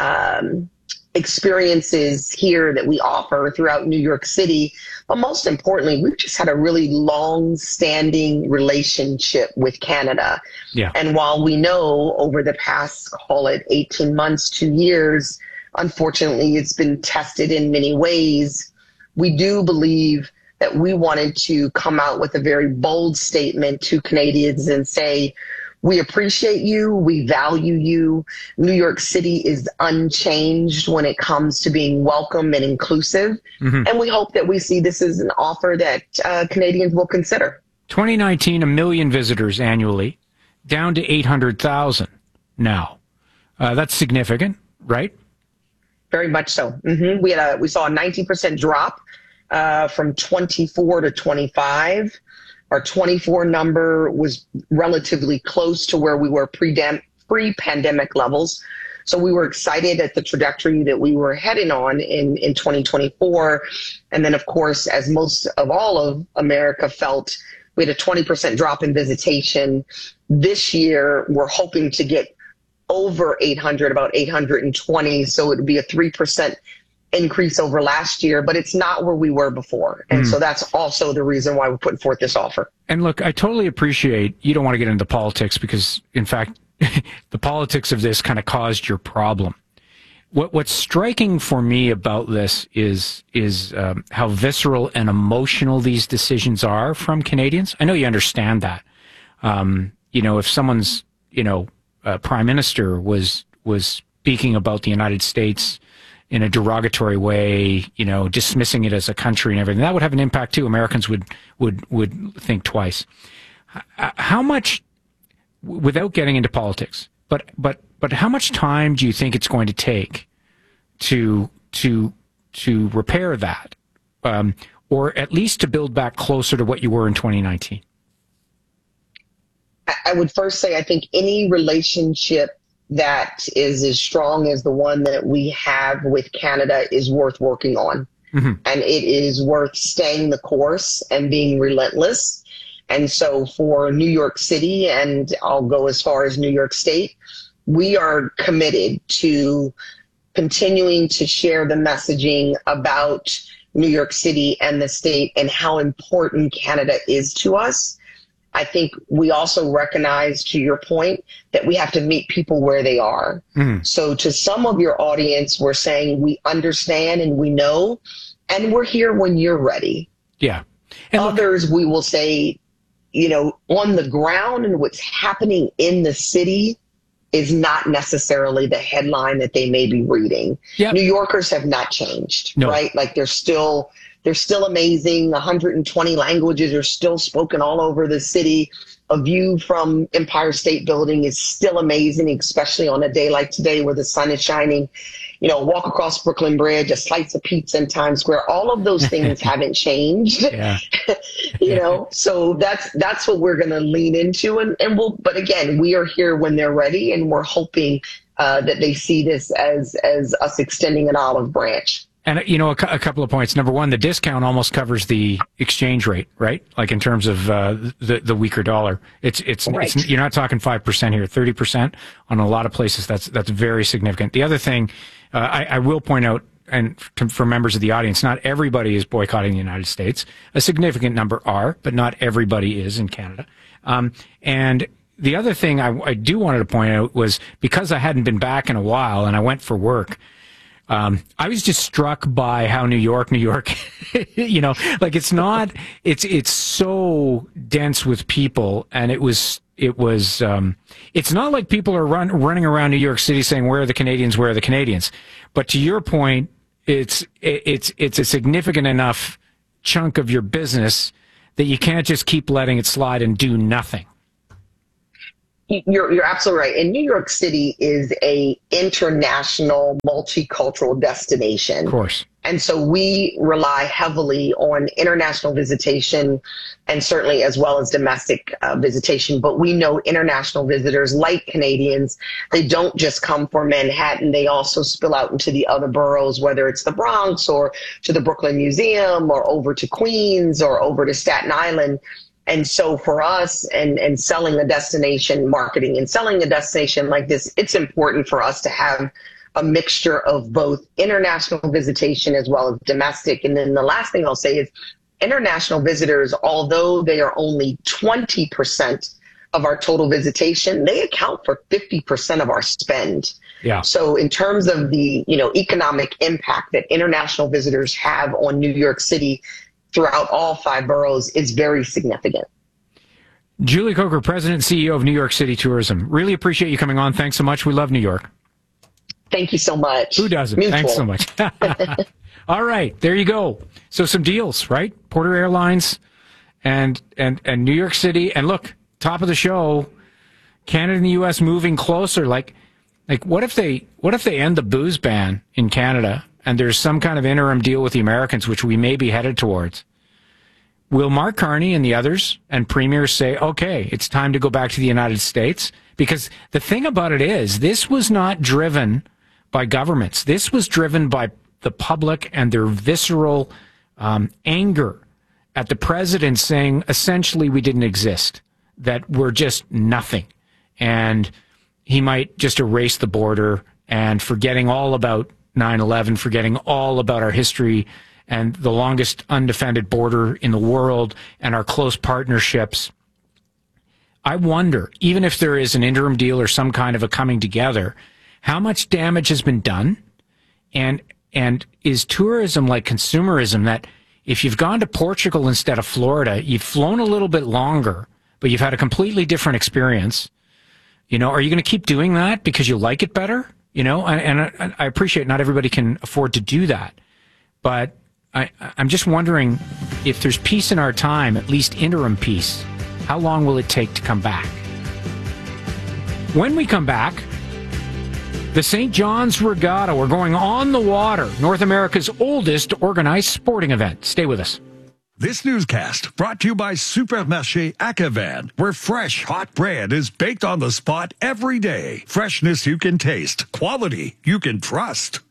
um, experiences here that we offer throughout New York City. But most importantly, we've just had a really long-standing relationship with Canada. Yeah. And while we know over the past, call it eighteen months, two years, unfortunately, it's been tested in many ways. We do believe that we wanted to come out with a very bold statement to Canadians and say, we appreciate you, we value you. New York City is unchanged when it comes to being welcome and inclusive. Mm-hmm. And we hope that we see this as an offer that uh, Canadians will consider. twenty nineteen, a million visitors annually, down to eight hundred thousand now. Uh, that's significant, right? Very much so. Mm-hmm. We had a, we saw a ninety percent drop uh, from twenty-four to twenty-five. Our twenty-four number was relatively close to where we were pre-dem- pre-pandemic levels. So we were excited at the trajectory that we were heading on in, in twenty twenty-four. And then, of course, as most of all of America felt, we had a twenty percent drop in visitation. This year, we're hoping to get over eight hundred, about eight hundred twenty. So it would be a three percent increase over last year, but it's not where we were before. And mm. so that's also the reason why we're putting forth this offer. And look, I totally appreciate you don't want to get into politics because, in fact, the politics of this kind of caused your problem. What What's striking for me about this is is um, how visceral and emotional these decisions are from Canadians. I know you understand that. Um, you know, if someone's, you know, Uh, Prime Minister was was speaking about the United States in a derogatory way, you know, dismissing it as a country and everything, that would have an impact too. Americans would would would think twice. H- how much, without getting into politics, but but but how much time do you think it's going to take to to to repair that, um, or at least to build back closer to what you were in twenty nineteen? I would first say I think any relationship that is as strong as the one that we have with Canada is worth working on. Mm-hmm. And it is worth staying the course and being relentless. And so for New York City, and I'll go as far as New York State, we are committed to continuing to share the messaging about New York City and the state and how important Canada is to us. I think we also recognize, to your point, that we have to meet people where they are. Mm. So to some of your audience, we're saying we understand and we know, and we're here when you're ready. Yeah. And others, look, we will say, you know, on the ground and what's happening in the city is not necessarily the headline that they may be reading. Yep. New Yorkers have not changed, no. right? Like they're still... They're still amazing. one hundred twenty languages are still spoken all over the city. A view from Empire State Building is still amazing, especially on a day like today where the sun is shining. You know, walk across Brooklyn Bridge, a slice of pizza in Times Square. All of those things haven't changed. Yeah. you know, so that's that's what we're going to lean into. And, and we'll, but again, we are here when they're ready, and we're hoping uh, that they see this as as us extending an olive branch. And, you know, a, a couple of points. Number one, the discount almost covers the exchange rate, right? Like in terms of uh, the the weaker dollar. It's it's, right. it's you're not talking five percent here, thirty percent on a lot of places. That's that's very significant. The other thing uh, I, I will point out, and to, for members of the audience, not everybody is boycotting the United States. A significant number are, but not everybody is in Canada. Um, and the other thing I, I do wanted to point out was, because I hadn't been back in a while and I went for work, Um, I was just struck by how New York, New York, you know, like it's not, it's, it's so dense with people, and it was, it was, um, it's not like people are run, running around New York City saying, where are the Canadians, where are the Canadians? But to your point, it's, it's, it's a significant enough chunk of your business that you can't just keep letting it slide and do nothing. You're, you're absolutely right. And New York City is a international multicultural destination. Of course. And so we rely heavily on international visitation, and certainly as well as domestic uh, visitation. But we know international visitors, like Canadians, they don't just come for Manhattan. They also spill out into the other boroughs, whether it's the Bronx or to the Brooklyn Museum or over to Queens or over to Staten Island. And so for us, and, and selling a destination, marketing and selling a destination like this, it's important for us to have a mixture of both international visitation as well as domestic. And then the last thing I'll say is, international visitors, although they are only twenty percent of our total visitation, they account for fifty percent of our spend. Yeah. So in terms of the, you know, economic impact that international visitors have on New York City throughout all five boroughs is very significant. Julie Coker, President and C E O of New York City Tourism. Really appreciate you coming on. Thanks so much. We love New York. Thank you so much. Who doesn't? Mutual. Thanks so much. All right, there you go. So some deals, right? Porter Airlines and and and New York City. And look, top of the show, Canada and the U S moving closer. Like like what if they what if they end the booze ban in Canada and there's some kind of interim deal with the Americans, which we may be headed towards? Will Mark Carney and the others and premiers say, okay, it's time to go back to the United States? Because the thing about it is, this was not driven by governments. This was driven by the public and their visceral um, anger at the president saying, essentially, we didn't exist, that we're just nothing. And he might just erase the border, and forgetting all about nine eleven, forgetting all about our history and the longest undefended border in the world and our close partnerships. I wonder, even if there is an interim deal or some kind of a coming together, how much damage has been done? And and is tourism like consumerism, that if you've gone to Portugal instead of Florida, you've flown a little bit longer, but you've had a completely different experience? You know, are you going to keep doing that because you like it better? You know, and, and I, I appreciate not everybody can afford to do that, but I, I'm just wondering if there's peace in our time, at least interim peace, how long will it take to come back? When we come back, the Saint John's Regatta. We're going on the water, North America's oldest organized sporting event. Stay with us. This newscast brought to you by Supermarché Acavan, where fresh, hot bread is baked on the spot every day. Freshness you can taste, quality you can trust.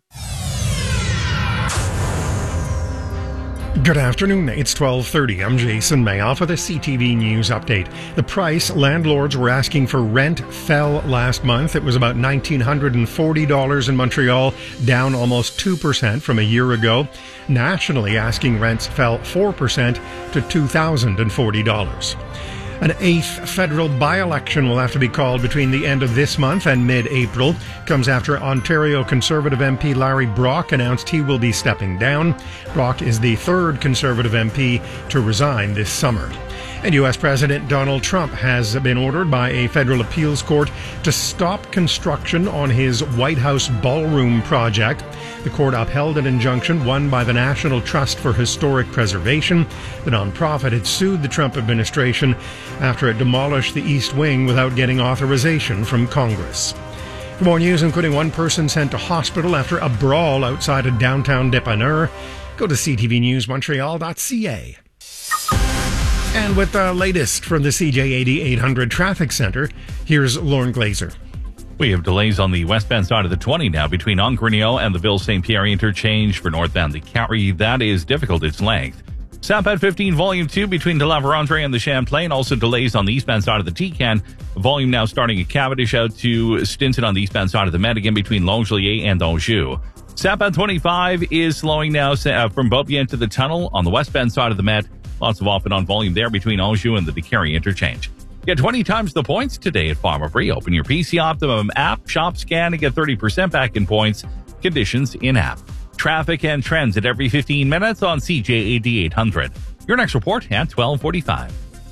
Good afternoon, it's twelve thirty. I'm Jason Mayoff with a C T V News update. The price landlords were asking for rent fell last month. It was about one thousand nine hundred forty dollars in Montreal, down almost two percent from a year ago. Nationally, asking rents fell four percent to two thousand forty dollars. An eighth federal by-election will have to be called between the end of this month and mid-April. Comes after Ontario Conservative M P Larry Brock announced he will be stepping down. Brock is the third Conservative M P to resign this summer. And U S President Donald Trump has been ordered by a federal appeals court to stop construction on his White House ballroom project. The court upheld an injunction won by the National Trust for Historic Preservation. The nonprofit had sued the Trump administration after it demolished the East Wing without getting authorization from Congress. For more news, including one person sent to hospital after a brawl outside of downtown Dépanneur, go to c t v news montreal dot c a. And with the latest from the C J eighty eight hundred Traffic Center, here's Lauren Glazer. We have delays on the westbound side of the twenty now between Ongrenio and the Ville Saint Pierre interchange for northbound the Carrie. That is difficult its length. Sapad fifteen Volume two between De La Vérendrye and the Champlain. Also delays on the eastbound side of the T-Can. Volume now starting at Cavendish out to Stinson on the eastbound side of the Met, again between Longueuil and Anjou. Sapad twenty-five is slowing now uh, from Beaubien to the tunnel on the westbound side of the Met. Lots of off and on volume there between Anjou and the Décarie interchange. Get twenty times the points today at Pharma Free. Open your P C Optimum app, shop, scan, and get thirty percent back in points. Conditions in-app. Traffic and trends at every fifteen minutes on C J A D eight hundred. Your next report at twelve forty-five.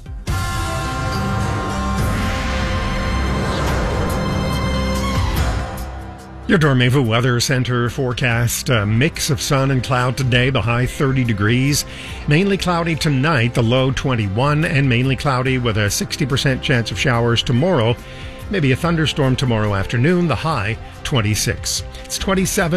Your Dormeva Weather Center forecast, a mix of sun and cloud today, the high thirty degrees. Mainly cloudy tonight, the low twenty-one, and mainly cloudy with a sixty percent chance of showers tomorrow. Maybe a thunderstorm tomorrow afternoon, the high twenty-six. It's twenty-seven.